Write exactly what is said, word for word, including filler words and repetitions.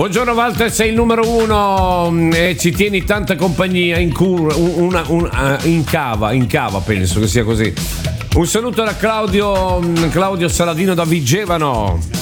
Buongiorno Walter, sei il numero uno e ci tieni tanta compagnia in, cur, una, una, in cava, in cava penso che sia così. Un saluto da Claudio, Claudio Saladino da Vigevano.